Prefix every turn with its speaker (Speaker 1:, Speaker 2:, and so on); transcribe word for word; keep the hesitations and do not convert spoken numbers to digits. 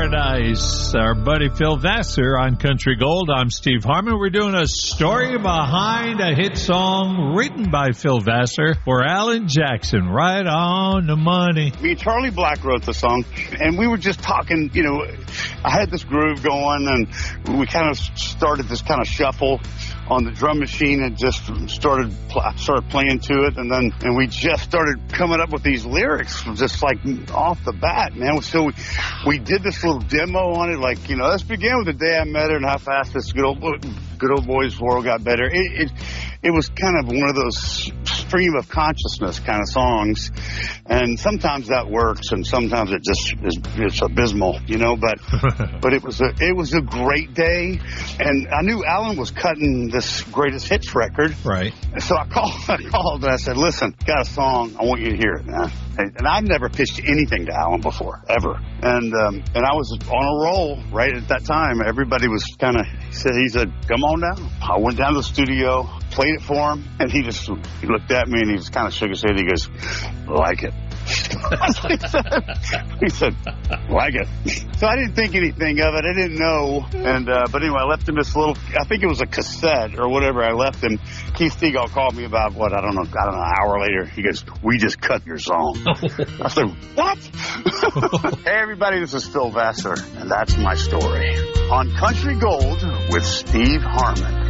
Speaker 1: Paradise. Our buddy Phil Vassar on Country Gold. I'm Steve Harmon. We're doing a story behind a hit song written by Phil Vassar for Alan Jackson. Right on the money.
Speaker 2: Me and Charlie Black wrote the song, and we were just talking, you know, I had this groove going, and we kind of started this kind of shuffle on the drum machine and just started started playing to it, and then and we just started coming up with these lyrics just like off the bat, man. So we, we did this little demo on it, like, you know, let's begin with the day I met her and how fast this good old good old boy's world got better. It, it it was kind of one of those stream of consciousness kind of songs, and sometimes that works, and sometimes it just is it's abysmal, you know. But but it was a it was a great day, and I knew Alan was cutting this greatest hits record,
Speaker 1: right?
Speaker 2: So I called, I called and I said, "Listen, got a song. I want you to hear it, man." And I've never pitched anything to Alan before, ever. And um, and I was on a roll right at that time. Everybody was kind of said, he said, "Come on down." I went down to the studio, played it for him, and he just he looked at me and he just kind of shook his head. He goes, "Like it." he said, he said, "Like it." So I didn't think anything of it. I didn't know. And uh, but anyway, I left him this little, I think it was a cassette or whatever. I left him. Keith Stegall called me about what I don't know. I don't know. An hour later, he goes, "We just cut your song." I said, "What?" Hey everybody, this is Phil Vassar, and that's my story on Country Gold with Steve Harmon.